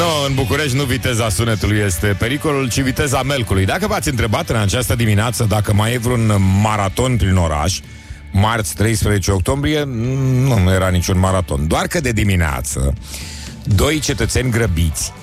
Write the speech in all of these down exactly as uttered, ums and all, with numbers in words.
No, în București nu viteza sunetului este pericolul, ci viteza melcului. Dacă v-ați întrebat în această dimineață dacă mai e vreun maraton prin oraș, marți treisprezece octombrie, nu, nu era niciun maraton. Doar că de dimineață doi cetățeni grăbiți,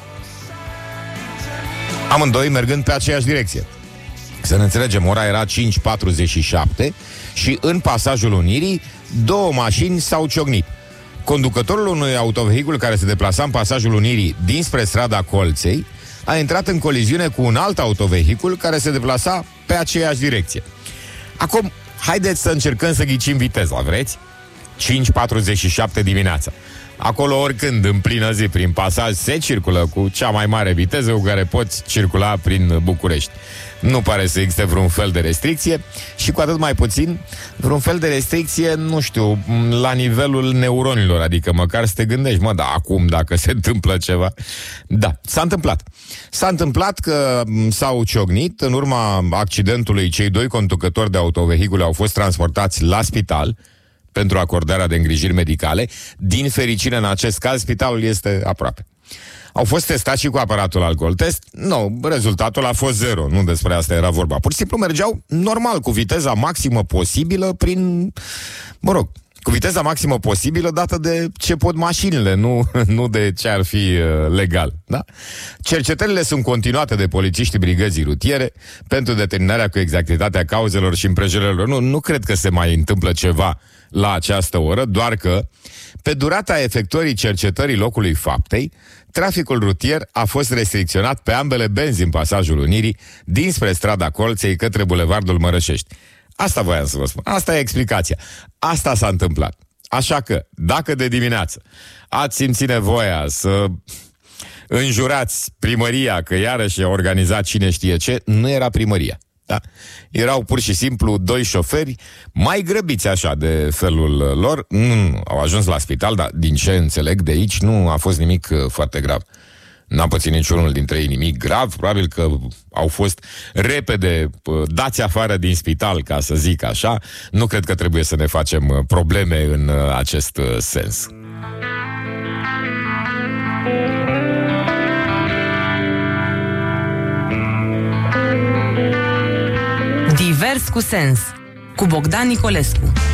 amândoi mergând pe aceeași direcție. Să ne înțelegem, ora era cinci patruzeci și șapte și în pasajul Unirii două mașini s-au ciocnit. Conducătorul unui autovehicul care se deplasa în pasajul Unirii dinspre strada Colței a intrat în coliziune cu un alt autovehicul care se deplasa pe aceeași direcție. Acum, haideți să încercăm să ghicim viteza, vreți? cinci patruzeci și șapte dimineața. Acolo, oricând, în plină zi, prin pasaj, se circulă cu cea mai mare viteză cu care poți circula prin București. Nu pare să existe vreun fel de restricție și cu atât mai puțin vreun fel de restricție, nu știu, la nivelul neuronilor, adică măcar să te gândești, mă, da, acum dacă se întâmplă ceva. Da, s-a întâmplat. S-a întâmplat că s-au ciocnit, în urma accidentului cei doi conducători de autovehicule au fost transportați la spital pentru acordarea de îngrijiri medicale. Din fericire, în acest caz, spitalul este aproape. Au fost testați și cu aparatul alcool test. Nu, rezultatul a fost zero. Nu despre asta era vorba. Pur și simplu mergeau normal, cu viteza maximă posibilă prin... Mă rog, cu viteza maximă posibilă dată de ce pot mașinile, nu, nu de ce ar fi uh, legal. Da? Cercetările sunt continuate de polițiștii brigăzii rutiere pentru determinarea cu exactitatea cauzelor și împrejurărilor. Nu, nu cred că se mai întâmplă ceva la această oră, doar că pe durata efectuării cercetării locului faptei, traficul rutier a fost restricționat pe ambele benzi în pasajul Unirii, dinspre strada Colței către bulevardul Mărășești. Asta voiam să vă spun. Asta e explicația. Asta s-a întâmplat. Așa că, dacă de dimineață ați simțit nevoia să înjurați primăria că iarăși a organizat cine știe ce, nu era primăria. Da? Erau pur și simplu doi șoferi mai grăbiți așa de felul lor. Nu, au ajuns la spital, dar din ce înțeleg de aici nu a fost nimic uh, foarte grav. N-a pățit niciunul dintre ei nimic grav. Probabil că au fost repede uh, dați afară din spital, ca să zic așa. Nu cred că trebuie să ne facem uh, probleme în uh, acest uh, sens. Divers cu sens, cu Bogdan Nicolescu.